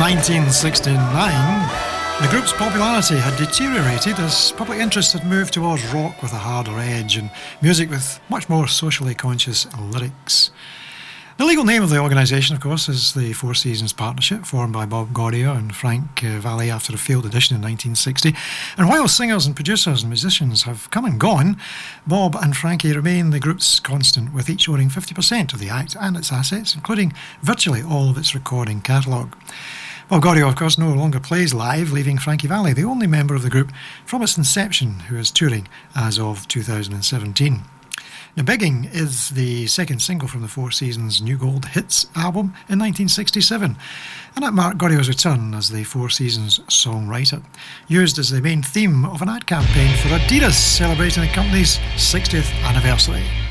1969, the group's popularity had deteriorated as public interest had moved towards rock with a harder edge and music with much more socially conscious lyrics. The legal name of the organisation, of course, is the Four Seasons Partnership, formed by Bob Gaudio and Frank Valli after a failed audition in 1960. And while singers and producers and musicians have come and gone, Bob and Frankie remain the group's constant, with each owning 50% of the act and its assets, including virtually all of its recording catalogue. Bob Gaudio, of course, no longer plays live, leaving Frankie Valli the only member of the group from its inception who is touring as of 2017. Now, Begging is the second single from the Four Seasons New Gold Hits album in 1967, and that marked Gaudio's return as the Four Seasons songwriter, used as the main theme of an ad campaign for Adidas celebrating the company's 60th anniversary.